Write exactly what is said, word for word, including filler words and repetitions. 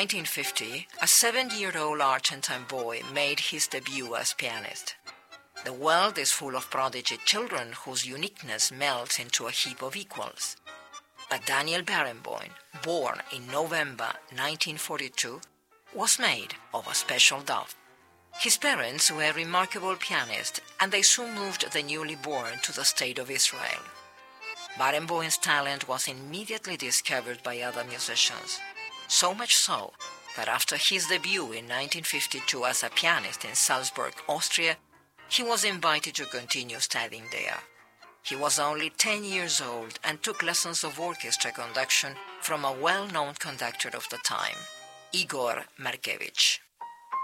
nineteen fifty, a seven-year-old Argentine boy made his debut as pianist. The world is full of prodigy children whose uniqueness melts into a heap of equals. But Daniel Barenboim, born in November nineteen forty-two, was made of a special dove. His parents were remarkable pianists, and they soon moved the newly born to the State of Israel. Barenboim's talent was immediately discovered by other musicians, so much so that after his debut in nineteen fifty-two as a pianist in Salzburg, Austria, he was invited to continue studying there. He was only ten years old and took lessons of orchestra conduction from a well-known conductor of the time, Igor Markevich.